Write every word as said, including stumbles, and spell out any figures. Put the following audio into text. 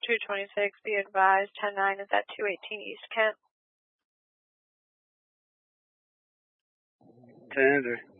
two twenty-six, be advised, ten nine is at two eighteen East Kent. ten